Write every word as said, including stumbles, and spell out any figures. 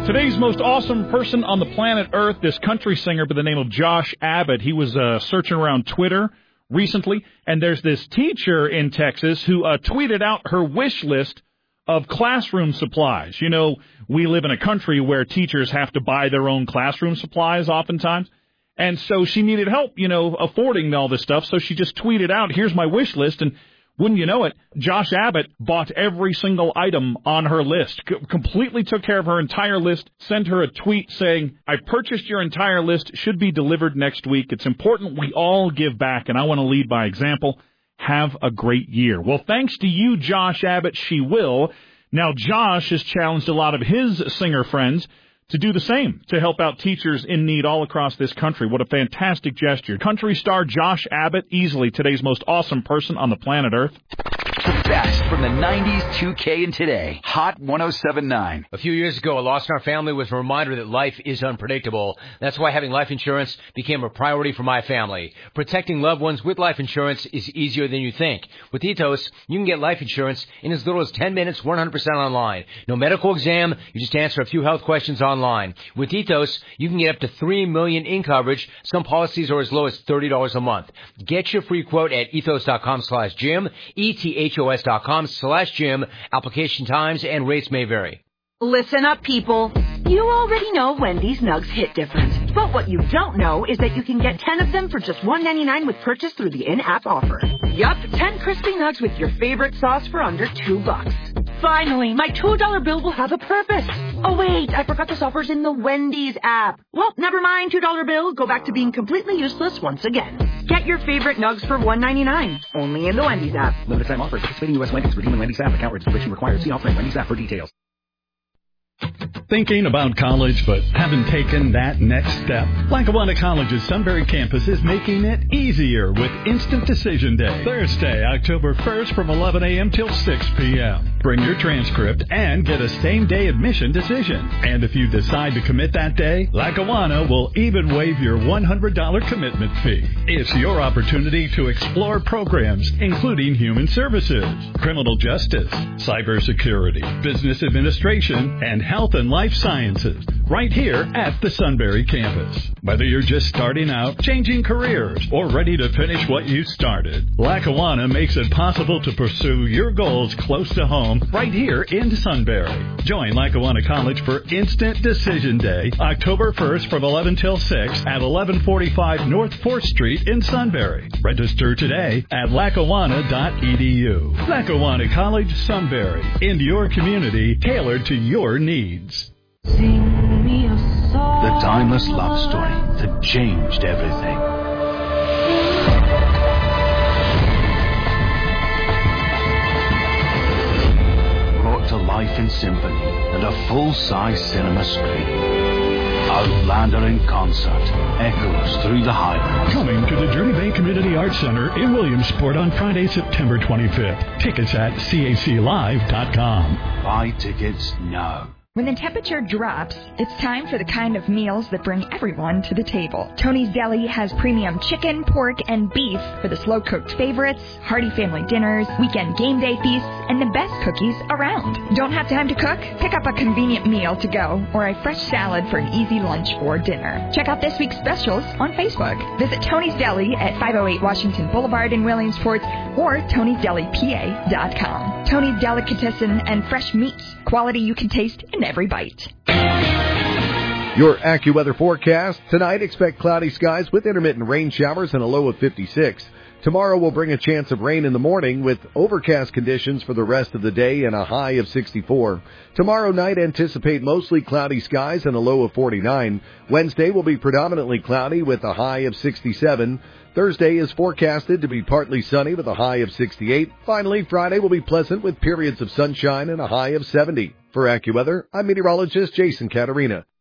Today's most awesome person on the planet Earth, this country singer by the name of Josh Abbott. He was uh, searching around Twitter recently, and there's this teacher in Texas who uh, tweeted out her wish list of classroom supplies. You know, we live in a country where teachers have to buy their own classroom supplies oftentimes, and so she needed help, you know, affording all this stuff, so she just tweeted out, here's my wish list, and wouldn't you know it, Josh Abbott bought every single item on her list, C- completely took care of her entire list, sent her a tweet saying, I purchased your entire list, should be delivered next week. It's important we all give back, and I want to lead by example. Have a great year. Well, thanks to you, Josh Abbott, she will. Now, Josh has challenged a lot of his singer friends to do the same, to help out teachers in need all across this country. What a fantastic gesture. Country star Josh Abbott, easily today's most awesome person on the planet Earth. The best from the nineties, two K, and today. Hot one oh seven point nine. A few years ago, a loss in our family was a reminder that life is unpredictable. That's why having life insurance became a priority for my family. Protecting loved ones with life insurance is easier than you think. With Ethos, you can get life insurance in as little as ten minutes, one hundred percent online. No medical exam, you just answer a few health questions online. With Ethos, you can get up to three million dollars in coverage. Some policies are as low as thirty dollars a month. Get your free quote at ethos.com slash Jim, E T H O S dot com slash Jim. Application times and rates may vary. Listen up, people. You already know Wendy's nugs hit different. But what you don't know is that you can get ten of them for just one ninety-nine with purchase through the in-app offer. Yup, ten crispy nugs with your favorite sauce for under two bucks. Finally, my two dollar bill will have a purpose. Oh, wait, I forgot this offer's in the Wendy's app. Well, never mind, two dollar bill. Go back to being completely useless once again. Get your favorite nugs for one ninety-nine, only in the Wendy's app. Limited time offer. Participating U S Wendy's. Redeem in Wendy's app. Account registration required. See offline Wendy's app for details. Thinking about college but haven't taken that next step? Lackawanna College's Sunbury campus is making it easier with Instant Decision Day. Thursday, October first from eleven a.m. till six p.m. Bring your transcript and get a same-day admission decision. And if you decide to commit that day, Lackawanna will even waive your one hundred dollars commitment fee. It's your opportunity to explore programs including human services, criminal justice, cybersecurity, business administration, and health and life sciences, right here at the Sunbury campus. Whether you're just starting out, changing careers, or ready to finish what you started, Lackawanna makes it possible to pursue your goals close to home right here in Sunbury. Join Lackawanna College for Instant Decision Day, October first from eleven till six at eleven forty-five North fourth Street in Sunbury. Register today at lackawanna dot e d u. Lackawanna College, Sunbury. In your community, tailored to your needs. Sing me a song. The timeless love story that changed everything. Brought to life in symphony and a full-size cinema screen. Outlander in concert echoes through the Highlands. Coming to the Journey Bay Community Arts Center in Williamsport on Friday, September twenty-fifth. Tickets at c a c live dot com. Buy tickets now. When the temperature drops, it's time for the kind of meals that bring everyone to the table. Tony's Deli has premium chicken, pork, and beef for the slow-cooked favorites, hearty family dinners, weekend game day feasts, and the best cookies around. Don't have time to cook? Pick up a convenient meal to go or a fresh salad for an easy lunch or dinner. Check out this week's specials on Facebook. Visit Tony's Deli at five oh eight Washington Boulevard in Williamsport or tonys deli p a dot com. Tony's Delicatessen and fresh meats. Quality you can taste in every bite. Your AccuWeather forecast. Tonight, expect cloudy skies with intermittent rain showers and a low of fifty-six. Tomorrow will bring a chance of rain in the morning with overcast conditions for the rest of the day and a high of sixty-four. Tomorrow night, anticipate mostly cloudy skies and a low of forty-nine. Wednesday will be predominantly cloudy with a high of sixty-seven. Thursday is forecasted to be partly sunny with a high of sixty-eight. Finally, Friday will be pleasant with periods of sunshine and a high of seventy. For AccuWeather, I'm meteorologist Jason Caterina.